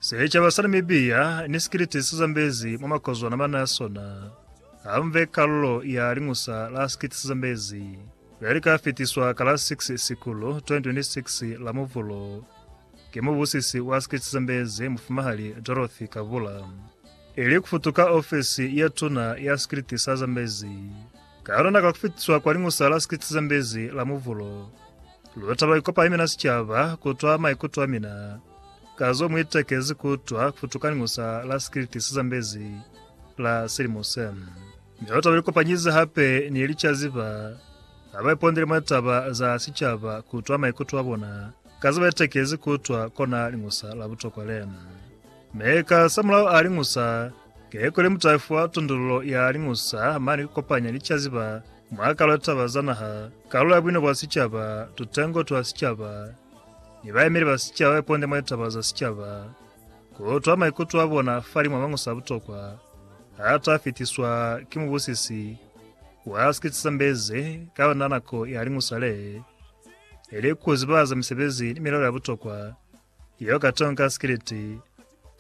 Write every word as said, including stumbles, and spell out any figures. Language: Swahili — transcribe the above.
secha basanamibiya nisikiriti sizambezi mwamakozwa na manasona amve kallo ya ringusa la skiti sizambezi verika fitiswa kala six sikulu twenty twenty-six la muvulo kimubusisi wa skiti sizambezi mfumahali Dorothy Kavula ili kufutuka ofisi ya tuna ya skiti sizambezi karona kakufitiswa kwa ringusa la skiti sizambezi la muvulo luotaba ikopa imena sichava kutwa maikutwa mina kazo mwitekezi kutwa kufutuka ringusa la skiti sizambezi la Silimosem Mioto wiliko panyiza hape ni ilicha ziva Abai pondiri mwetaba za sichava kutwa maikutu wabona Kaza wetekezi kutwa kona ringusa la buto kwa lem Meka samulao a ringusa Kekule mutaifuwa tundulo ya ringusa Mani kupanya ilicha ziva Mwaka lwetaba zanaha Kalula bwino wa sichava Tutengo tuwa sichava Nibai miri wa sichava pondiri mwetaba za sichava Kutwa maikutu wabona Fari mwamangusa buto kwa hata fitiswa kimubusisi wa skiti sizambezi kawa nanako ya ringusale ili kuzibaza misebezi nimiralo ya butokwa iyo katonga skiti